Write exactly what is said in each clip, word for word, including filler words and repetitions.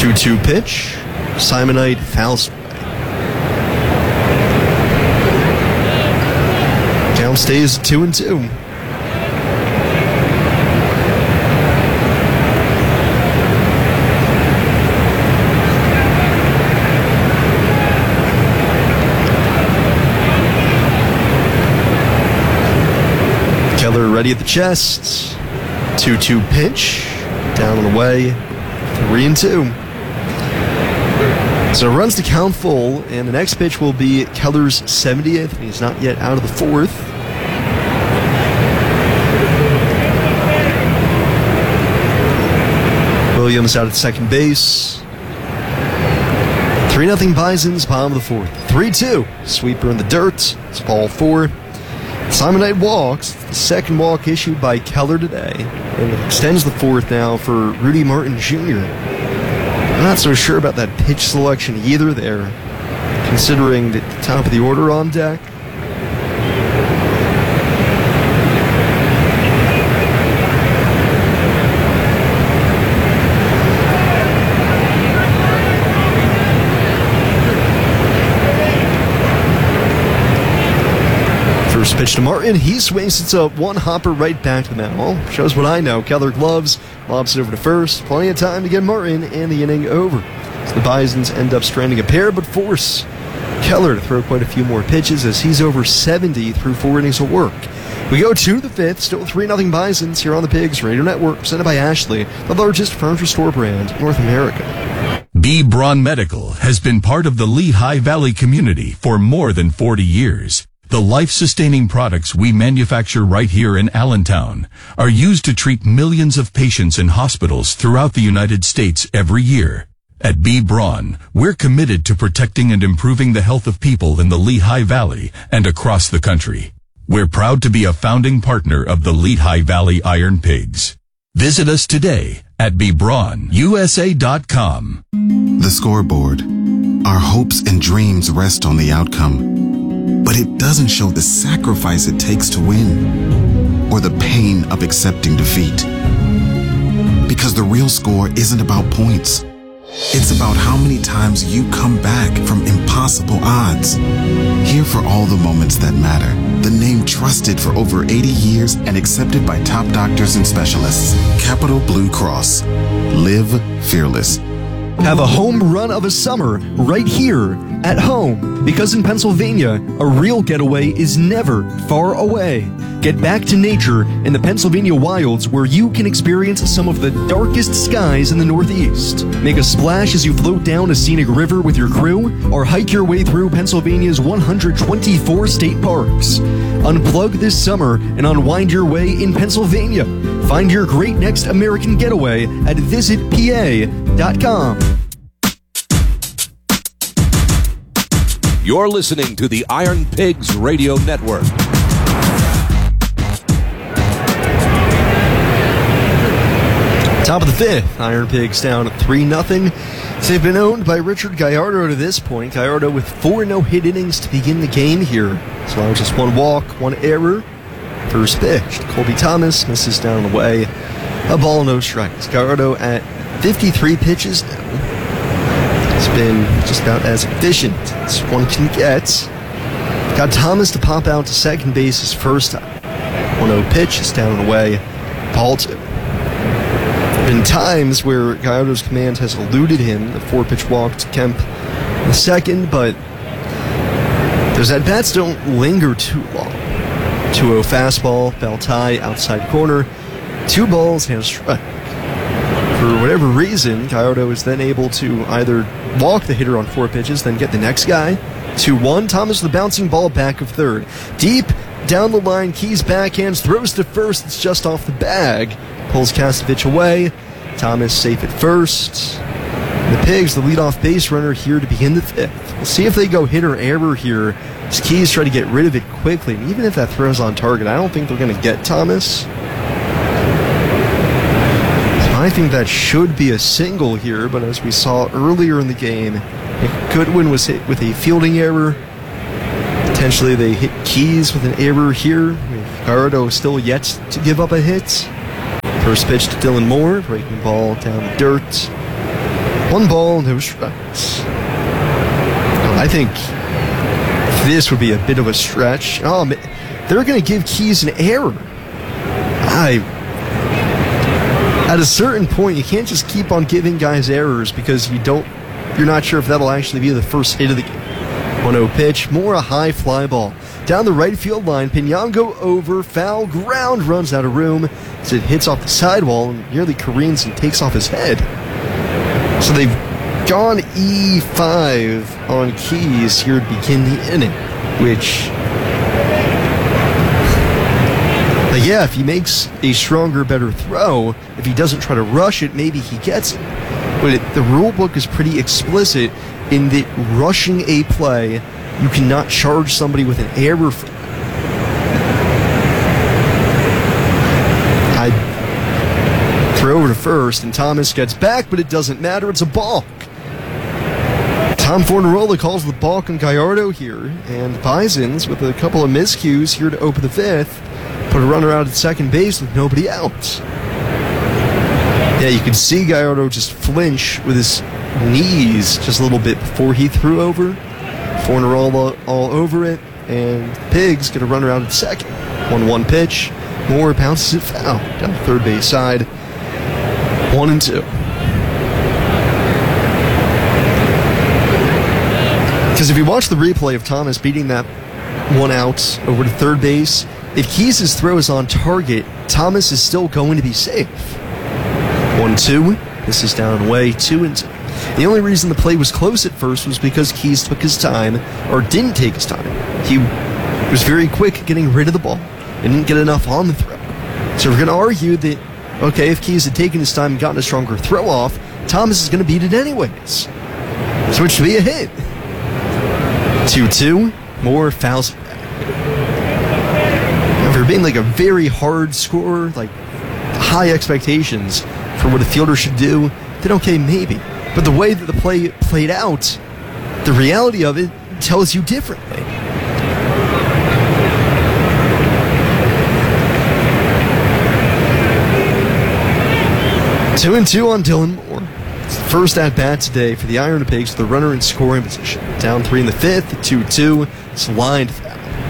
two two pitch. Simonite fouls away. Count stays at two and two. Keller ready at the chest. two two pitch. Down and away. three and two. So runs to count full, and the next pitch will be Keller's seventieth. He's not yet out of the fourth. Williams out at second base. three nothing Bisons, bottom of the fourth. three two. Sweeper in the dirt. It's ball four. Simonite walks. The second walk issued by Keller today. And it extends the fourth now for Rudy Martin Junior I'm not so sure about that pitch selection either there, considering the top of the order on deck. First pitch to Martin. He swings. It's a one hopper right back to the mound. Well, shows what I know. Keller gloves, lobs it over to first. Plenty of time to get Martin and the inning over. So the Bisons end up stranding a pair, but force Keller to throw quite a few more pitches as he's over seventy through four innings of work. We go to the fifth. Still three nothing Bisons here on the Pigs Radio Network, presented by Ashley, the largest furniture store brand in North America. B. Braun Medical has been part of the Lehigh Valley community for more than forty years. The life-sustaining products we manufacture right here in Allentown are used to treat millions of patients in hospitals throughout the United States every year. At B. Braun, we're committed to protecting and improving the health of people in the Lehigh Valley and across the country. We're proud to be a founding partner of the Lehigh Valley Iron Pigs. Visit us today at b braun u s a dot com. The scoreboard. Our hopes and dreams rest on the outcome. But it doesn't show the sacrifice it takes to win, or the pain of accepting defeat. Because the real score isn't about points. It's about how many times you come back from impossible odds. Here for all the moments that matter. The name trusted for over eighty years and accepted by top doctors and specialists. Capital Blue Cross. Live fearless. Have a home run of a summer right here at home, because in Pennsylvania, a real getaway is never far away. Get back to nature in the Pennsylvania wilds, where you can experience some of the darkest skies in the Northeast. Make a splash as you float down a scenic river with your crew, or hike your way through Pennsylvania's one hundred twenty-four state parks. Unplug this summer and unwind your way in Pennsylvania. Find your great next American getaway at visit p a dot com. You're listening to the Iron Pigs Radio Network. Top of the fifth, Iron Pigs down three nothing. They've been owned by Richard Gallardo to this point. Gallardo with four no-hit innings to begin the game here. As long as just one walk, one error. First pitch, Colby Thomas misses down and away. A ball, no strikes. Gallardo at fifty-three pitches now. It's been just about as efficient as one can get. Got Thomas to pop out to second base his first time. one oh pitch is down and away. Ball two. There have been times where Gallardo's command has eluded him. The four-pitch walk to Kemp in the second, but those at-bats don't linger too long. two oh fastball, bell tie, outside corner. Two balls and a strike. For whatever reason, Gallardo is then able to either walk the hitter on four pitches, then get the next guy. two one, Thomas with the bouncing ball back of third. Deep down the line, Keys backhands, throws to first, it's just off the bag. Pulls Kastovich away. Thomas safe at first. And the Pigs, the leadoff base runner here to begin the fifth. We'll see if they go hit or error here. As Keys try to get rid of it quickly. And even if that throw's on target, I don't think they're going to get Thomas. I think that should be a single here, but as we saw earlier in the game, if Goodwin was hit with a fielding error, potentially they hit Keys with an error here. Gallardo still yet to give up a hit. First pitch to Dylan Moore, breaking ball down the dirt. One ball, no strikes. Well, I think this would be a bit of a stretch. Oh, they're going to give Keys an error. I... At a certain point, you can't just keep on giving guys errors because you don't, you're not sure if that'll actually be the first hit of the game. one oh pitch, more a high fly ball. Down the right field line, Pinyango over, foul, ground, runs out of room as it hits off the sidewall and nearly careens and takes off his head. So they've gone E five on Keys here to begin the inning, which... Like, yeah, if he makes a stronger, better throw, if he doesn't try to rush it, maybe he gets it. But it, the rule book is pretty explicit in that rushing a play, you cannot charge somebody with an error for I throw over to first, and Thomas gets back, but it doesn't matter. It's a balk. Tom Fornarola calls the balk on Gallardo here, and Bisons, with a couple of miscues here to open the fifth, put a runner out at second base with nobody out. Yeah, you could see Gallardo just flinch with his knees just a little bit before he threw over. Fornarola all over it, and Pigs get a runner out at second. one one pitch. Moore bounces it foul down the third base side. One and two. Because if you watch the replay of Thomas beating that one out over to third base, if Keys' throw is on target, Thomas is still going to be safe. one two. This is down and away. two and two. The only reason the play was close at first was because Keys took his time, or didn't take his time. He was very quick getting rid of the ball. Didn't get enough on the throw. So we're going to argue that, okay, if Keys had taken his time and gotten a stronger throw off, Thomas is going to beat it anyways. So it should be a hit. two two. Moore fouls it back. For being like a very hard score, like high expectations for what a fielder should do, then okay, maybe. But the way that the play played out, the reality of it tells you differently. Two and two on Dylan Moore. It's the first at bat today for the Iron Pigs, the runner in scoring position. Down three in the fifth, two two. It's lined foul.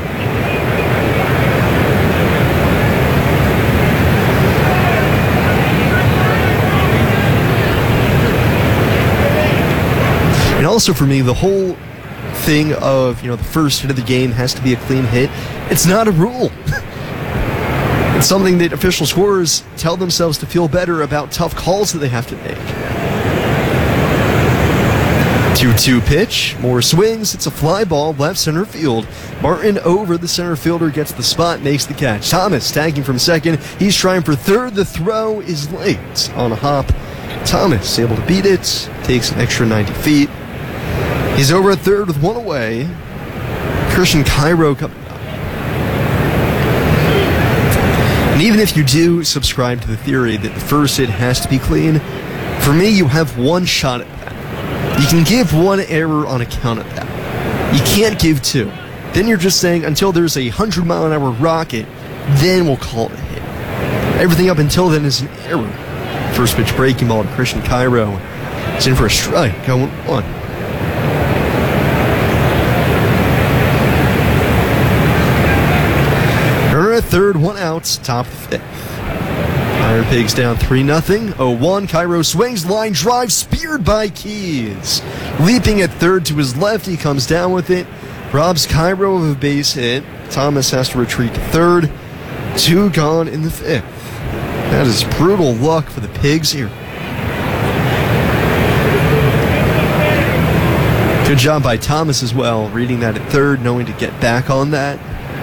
And also for me, the whole thing of, you know, the first hit of the game has to be a clean hit, it's not a rule. It's something that official scorers tell themselves to feel better about tough calls that they have to make. two two pitch. Moore swings. It's a fly ball left center field. Martin over the center fielder gets the spot, makes the catch. Thomas tagging from second. He's trying for third. The throw is late on a hop. Thomas able to beat it. Takes an extra ninety feet. He's over at third with one away. Christian Cairo coming up. And even if you do subscribe to the theory that the first hit has to be clean, for me, you have one shot at that. You can give one error on account of that. You can't give two. Then you're just saying, until there's a one hundred mile an hour rocket, then we'll call it a hit. Everything up until then is an error. First pitch breaking ball to Christian Cairo. It's in for a strike, going one. Third, one out, top of the fifth. Iron Pigs down three nothing. oh one. Cairo swings, line drive, speared by Keys. Leaping at third to his left, he comes down with it. Robs Cairo of a base hit. Thomas has to retreat to third. Two gone in the fifth. That is brutal luck for the Pigs here. Good job by Thomas as well, reading that at third, knowing to get back on that.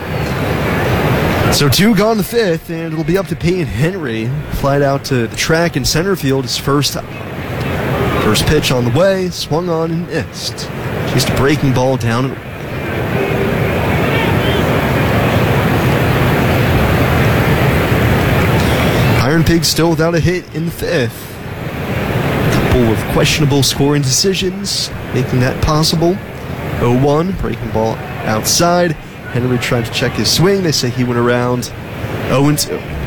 So two gone in the fifth, and it'll be up to Peyton Henry. Flied out to the track in center field his first time. First pitch on the way, swung on and missed. Just a breaking ball down and Iron Pigs still without a hit in the fifth. A couple of questionable scoring decisions, making that possible. oh one, breaking ball outside. Henry tried to check his swing. They say he went around oh and two.